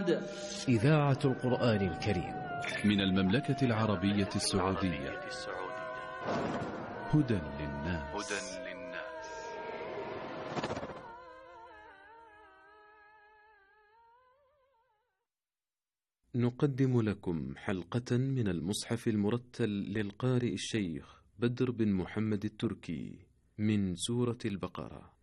إذاعة القرآن الكريم من المملكة العربية السعودية. هدى للناس. نقدم لكم حلقة من المصحف المرتل للقارئ الشيخ بدر بن محمد التركي من سورة البقرة.